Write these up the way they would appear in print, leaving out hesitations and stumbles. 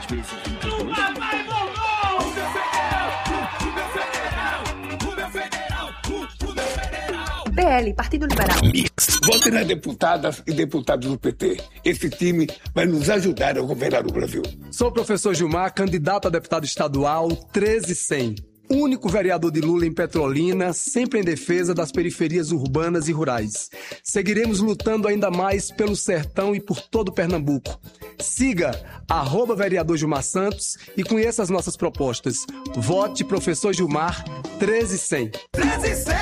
PL, Partido Liberal. Mix. Vote nas deputadas e deputados do PT. Esse time vai nos ajudar a governar o Brasil. Sou o professor Gilmar, candidato a deputado estadual 13100. Único vereador de Lula em Petrolina, sempre em defesa das periferias urbanas e rurais. Seguiremos lutando ainda mais pelo sertão e por todo Pernambuco. Siga @vereador Gilmar Santos e conheça as nossas propostas. Vote professor Gilmar 13100. 13100!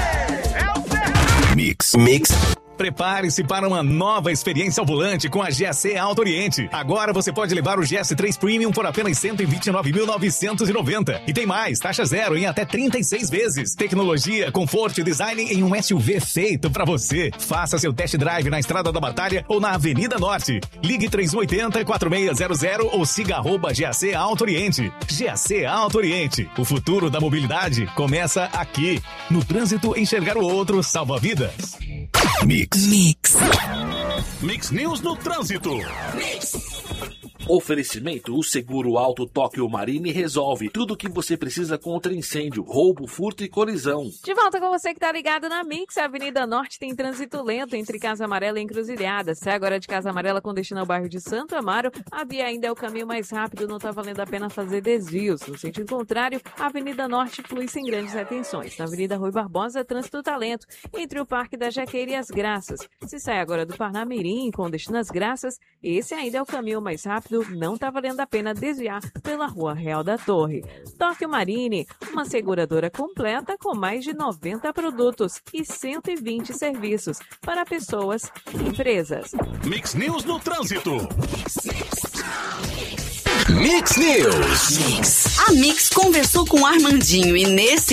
Mix. Prepare-se para uma nova experiência ao volante com a GAC Auto Oriente. Agora você pode levar o GS3 Premium por apenas R$ 129.990. E tem mais, taxa zero em até 36 vezes. Tecnologia, conforto e design em um SUV feito para você. Faça seu test drive na Estrada da Batalha ou na Avenida Norte. Ligue 3180-4600 ou siga @GAC Auto Oriente. GAC Auto Oriente. O futuro da mobilidade começa aqui. No trânsito, enxergar o outro salva vidas. Mix News no trânsito. Oferecimento: o Seguro Auto Tóquio Marine resolve tudo o que você precisa contra incêndio, roubo, furto e colisão. De volta com você que tá ligado na Mix. A Avenida Norte tem trânsito lento entre Casa Amarela e Encruzilhada. Sai agora de Casa Amarela com destino ao bairro de Santo Amaro. A via ainda é o caminho mais rápido, não tá valendo a pena fazer desvios. No sentido contrário, a Avenida Norte flui sem grandes retenções. Na Avenida Rui Barbosa, trânsito tá lento entre o Parque da Jaqueira e as Graças. Se sai agora do Parnamirim com destino às Graças, esse ainda é o caminho mais rápido, não tá valendo a pena desviar pela Rua Real da Torre. Tóquio Marine, uma seguradora completa com mais de 90 produtos e 120 serviços para pessoas e empresas. Mix News no trânsito. Mix News. A Mix conversou com o Armandinho e nesse